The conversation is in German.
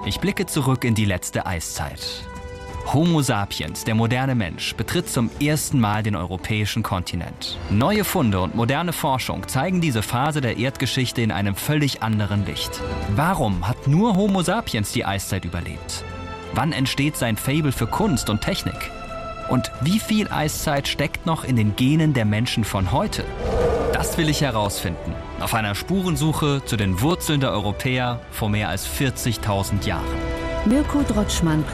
Ich blicke zurück in die letzte Eiszeit. Homo sapiens, der moderne Mensch, betritt zum ersten Mal den europäischen Kontinent. Neue Funde und moderne Forschung zeigen diese Phase der Erdgeschichte in einem völlig anderen Licht. Warum hat nur Homo sapiens die Eiszeit überlebt? Wann entsteht sein Faible für Kunst und Technik? Und wie viel Eiszeit steckt noch in den Genen der Menschen von heute? Das will ich herausfinden, auf einer Spurensuche zu den Wurzeln der Europäer vor mehr als 40.000 Jahren. Mirko Drotschmann